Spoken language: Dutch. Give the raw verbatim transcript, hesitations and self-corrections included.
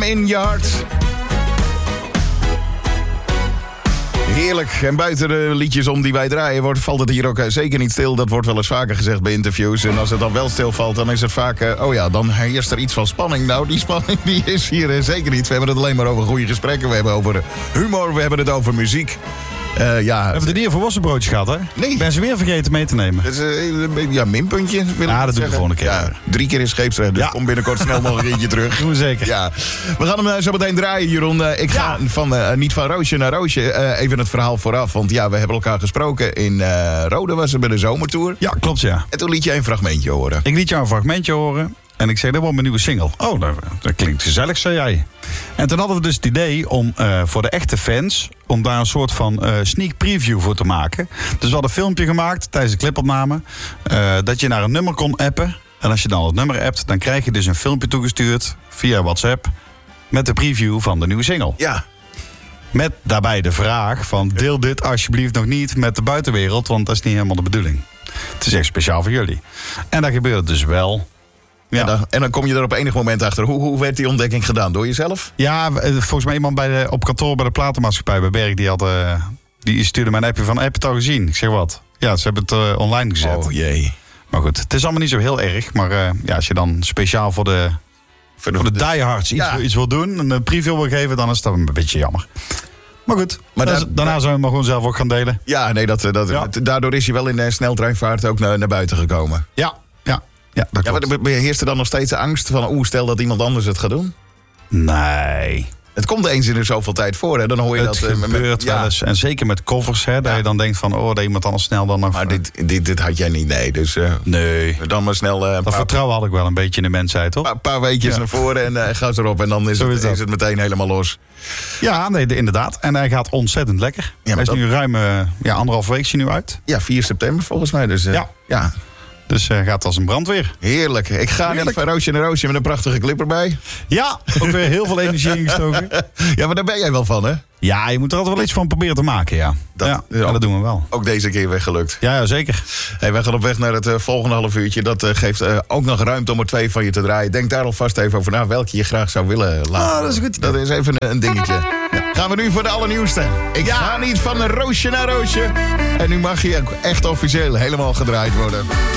in je hart. Heerlijk. En buiten de liedjes om die wij draaien wordt, valt het hier ook zeker niet stil. Dat wordt wel eens vaker gezegd bij interviews. En als het dan wel stilvalt, dan is het vaak... Uh, oh ja, dan heerst er iets van spanning. Nou, die spanning die is hier uh, zeker niet. We hebben het alleen maar over goede gesprekken. We hebben over humor, we hebben het over muziek. Uh, ja, we hebben het niet over worstenbroodjes gehad, hè? Nee. Ik ben ze weer vergeten mee te nemen. Dat is uh, ja, minpuntje. Wil ja, dat doen we de volgende keer. Ja, drie keer in scheepsrecht, dus ja. Kom binnenkort snel nog een keertje terug. Doen we zeker. Ja. We gaan hem uh, zo meteen draaien, Jeroen. Uh, ik ga ja. van, uh, niet van roosje naar roosje. Uh, even het verhaal vooraf, want ja, we hebben elkaar gesproken. In uh, Rode was het bij de zomertour. Ja, klopt, ja. En toen liet je een fragmentje horen. Ik liet jou een fragmentje horen. En ik zei, dat wordt mijn nieuwe single. Oh, dat, dat klinkt gezellig, zei jij. En toen hadden we dus het idee om uh, voor de echte fans... om daar een soort van uh, sneak preview voor te maken. Dus we hadden een filmpje gemaakt tijdens de clipopname... Uh, dat je naar een nummer kon appen. En als je dan het nummer appt, dan krijg je dus een filmpje toegestuurd... via WhatsApp, met de preview van de nieuwe single. Ja. Met daarbij de vraag van... deel dit alsjeblieft nog niet met de buitenwereld... want dat is niet helemaal de bedoeling. Het is echt speciaal voor jullie. En dat gebeurt dus wel... Ja. En, dan, en dan kom je er op enig moment achter. Hoe, hoe werd die ontdekking gedaan? Door jezelf? Ja, volgens mij iemand bij de, op kantoor bij de platenmaatschappij bij Berg... die, had, uh, die stuurde mij een appje van, heb je het al gezien? Ik zeg, wat? Ja, ze hebben het uh, online gezet. Oh jee. Maar goed, het is allemaal niet zo heel erg. Maar uh, ja, als je dan speciaal voor de, voor de, voor de diehards iets, ja. iets wil doen... een preview wil geven, dan is dat een beetje jammer. Maar goed, maar da- daarna zijn we maar gewoon zelf ook gaan delen. Ja, nee, dat, dat, ja. daardoor is hij wel in uh, sneltreinvaart ook naar, naar buiten gekomen. Ja, ja. Ja, dat ja, maar beheerst er dan nog steeds de angst van... oeh, stel dat iemand anders het gaat doen? Nee. Het komt eens in er zoveel tijd voor, hè? Dan hoor je het dat... Het gebeurt met, ja. wel eens. En zeker met covers, hè? Dat ja. je dan denkt van... oh, dat iemand anders snel dan nog... Maar dit, dit, dit had jij niet, nee. Dus uh, nee. Dan maar snel... Uh, dat paar, vertrouwen had ik wel een beetje in de mensheid, toch? Een paar, paar weekjes ja. naar voren en uh, ga ze erop. En dan is het, is, is het meteen helemaal los. Ja, nee, inderdaad. En hij gaat ontzettend lekker. Ja, hij is dat... nu ruim uh, ja, anderhalf week nu uit. Ja, vier september volgens mij. Dus, uh, ja. ja. Dus uh, gaat als een brandweer. Heerlijk. Ik ga Heerlijk. niet van roosje naar roosje met een prachtige clip erbij. Ja, ook weer heel veel energie ingestoken. Ja, maar daar ben jij wel van, hè? Ja, je moet er altijd wel iets van proberen te maken, ja. Dat, ja, ja, ja dat doen we wel. Ook deze keer weer gelukt. Ja, ja zeker. Hey, wij gaan op weg naar het uh, volgende half uurtje. Dat uh, geeft uh, ook nog ruimte om er twee van je te draaien. Denk daar alvast even over na welke je graag zou willen laten. Ah, dat is goed. Dat is even een, een dingetje. Ja. Gaan we nu voor de allernieuwste. Ik ja. ga niet van een roosje naar roosje. En nu mag je echt officieel helemaal gedraaid worden.